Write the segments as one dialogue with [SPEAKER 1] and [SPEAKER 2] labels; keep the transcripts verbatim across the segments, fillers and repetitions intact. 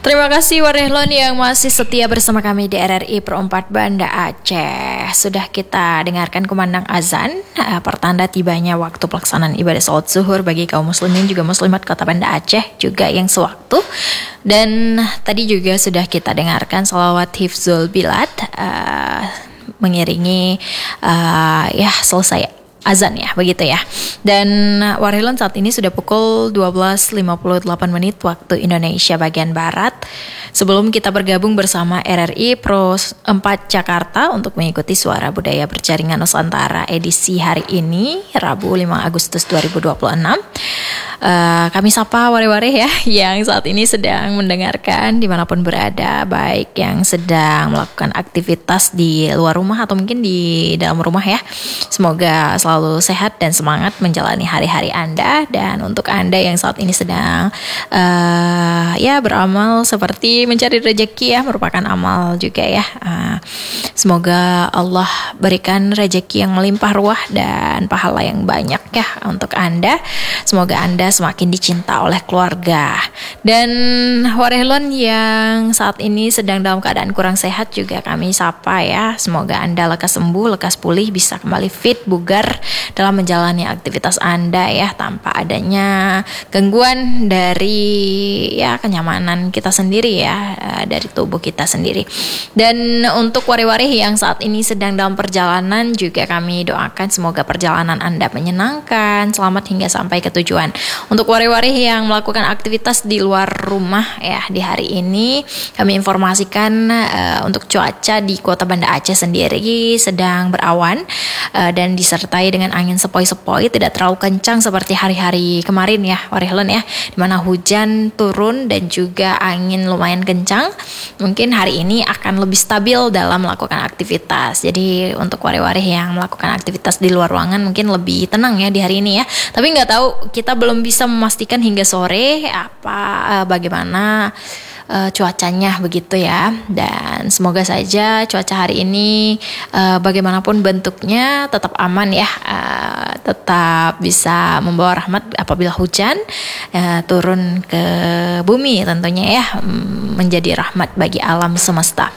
[SPEAKER 1] Terima kasih Warehlon yang masih setia bersama kami di R R I Pro empat Banda Aceh. Sudah kita dengarkan kumandang azan, uh, pertanda tibanya waktu pelaksanaan ibadah salat zuhur bagi kaum muslimin juga muslimat Kota Banda Aceh juga yang sewaktu. Dan tadi juga sudah kita dengarkan salawat Hifzul Bilad uh, mengiringi uh, ya selesai azan ya, begitu ya. Dan Warehlon saat ini sudah pukul dua belas lima puluh delapan menit waktu Indonesia bagian Barat. Sebelum kita bergabung bersama R R I Pro empat Jakarta untuk mengikuti Suara Budaya Berjaringan Nusantara edisi hari ini, Rabu lima Agustus dua ribu dua puluh enam. Uh, kami sapa ware-ware ya yang saat ini sedang mendengarkan dimanapun berada, baik yang sedang melakukan aktivitas di luar rumah atau mungkin di dalam rumah ya. Semoga selalu sehat dan semangat menjalani hari-hari Anda. Dan untuk Anda yang saat ini sedang uh, ya beramal seperti mencari rezeki ya, merupakan amal juga ya. Uh, semoga Allah berikan rezeki yang melimpah ruah dan pahala yang banyak ya untuk Anda. Semoga Anda semakin dicinta oleh keluarga. Dan Warehlon yang saat ini sedang dalam keadaan kurang sehat juga kami sapa ya. Semoga Anda lekas sembuh, lekas pulih, bisa kembali fit, bugar dalam menjalani aktivitas Anda ya, tanpa adanya gangguan dari ya kenyamanan kita sendiri ya, dari tubuh kita sendiri. Dan untuk wari-wari yang saat ini sedang dalam perjalanan juga kami doakan semoga perjalanan Anda menyenangkan, selamat hingga sampai ke tujuan. Untuk wari-wari yang melakukan aktivitas di luar rumah ya di hari ini, kami informasikan uh, untuk cuaca di Kota Banda Aceh sendiri sedang berawan uh, dan disertai dengan angin sepoi-sepoi, tidak terlalu kencang seperti hari-hari kemarin ya Warehlon ya, dimana hujan turun dan juga angin lumayan kencang. Mungkin hari ini akan lebih stabil dalam melakukan aktivitas. Jadi untuk wari-wari yang melakukan aktivitas di luar ruangan mungkin lebih tenang ya di hari ini ya. Tapi nggak tahu, kita belum bisa memastikan hingga sore apa uh, bagaimana uh, cuacanya begitu ya. Dan semoga saja cuaca hari ini uh, bagaimanapun bentuknya tetap aman ya, uh, tetap bisa membawa rahmat apabila hujan uh, turun ke bumi tentunya ya, menjadi rahmat bagi alam semesta.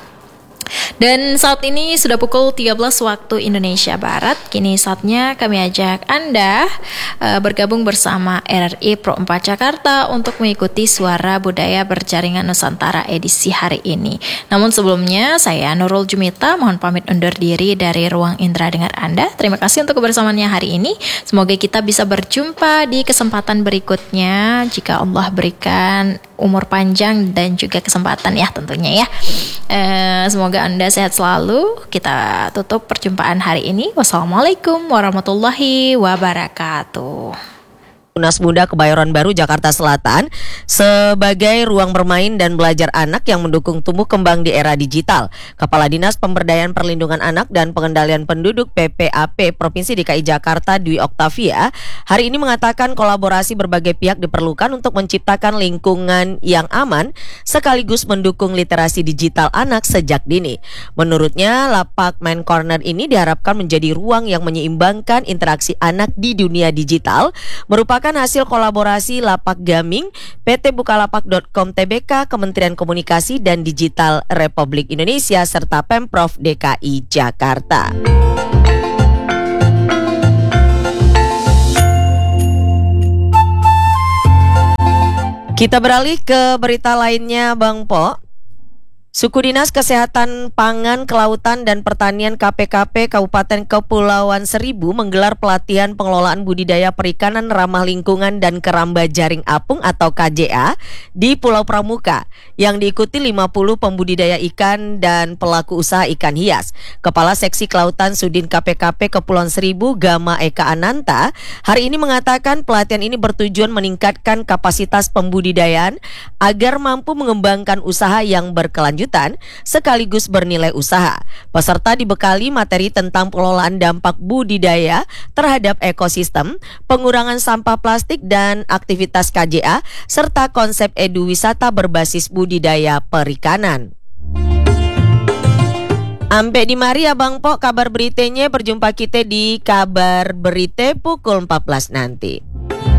[SPEAKER 1] Dan saat ini sudah pukul tiga belas waktu Indonesia Barat. Kini saatnya kami ajak Anda uh, bergabung bersama R R I Pro empat Jakarta untuk mengikuti Suara Budaya Berjaringan Nusantara edisi hari ini. Namun sebelumnya saya Nurul Jumita mohon pamit undur diri dari ruang indera dengar Anda. Terima kasih untuk kebersamaannya hari ini. Semoga kita bisa berjumpa di kesempatan berikutnya jika Allah berikan umur panjang dan juga kesempatan ya tentunya ya. Uh, semoga Anda sehat selalu. Kita tutup perjumpaan hari ini. Wassalamualaikum warahmatullahi wabarakatuh.
[SPEAKER 2] Unas Muda Kebayoran Baru Jakarta Selatan sebagai ruang bermain dan belajar anak yang mendukung tumbuh kembang di era digital. Kepala Dinas Pemberdayaan Perlindungan Anak dan Pengendalian Penduduk P P A P Provinsi D K I Jakarta Dwi Oktavia hari ini mengatakan kolaborasi berbagai pihak diperlukan untuk menciptakan lingkungan yang aman sekaligus mendukung literasi digital anak sejak dini. Menurutnya, lapak Main Corner ini diharapkan menjadi ruang yang menyeimbangkan interaksi anak di dunia digital, merupakan hasil kolaborasi Lapak Gaming, P T Bukalapak dot com Tbk, Kementerian Komunikasi dan Digital Republik Indonesia, serta Pemprov D K I Jakarta. Kita beralih ke berita lainnya, Bang Po. Suku Dinas Kesehatan Pangan, Kelautan, dan Pertanian K P K P Kabupaten Kepulauan Seribu menggelar pelatihan pengelolaan budidaya perikanan ramah lingkungan dan keramba jaring apung atau K J A di Pulau Pramuka yang diikuti lima puluh pembudidaya ikan dan pelaku usaha ikan hias. Kepala Seksi Kelautan Sudin K P K P Kepulauan Seribu Gama Eka Ananta hari ini mengatakan pelatihan ini bertujuan meningkatkan kapasitas pembudidayaan agar mampu mengembangkan usaha yang berkelanjutan sekaligus bernilai usaha. Peserta dibekali materi tentang pengelolaan dampak budidaya terhadap ekosistem, pengurangan sampah plastik dan aktivitas K J A, serta konsep edu wisata berbasis budidaya perikanan. Ampe di mari Abang Po, kabar beritanya berjumpa kita di kabar berita pukul empat belas nanti.